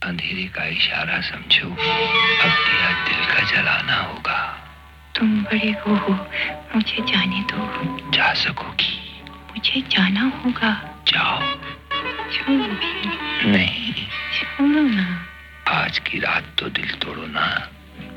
अंधेरे का इशारा समझो, अब दिया दिल का जलाना होगा। तुम बड़े वो हो, मुझे जाने दो। जा सकोगी? मुझे जाना होगा। जाओ। छोड़ो भी नहीं, छोड़ो ना। आज की रात तो दिल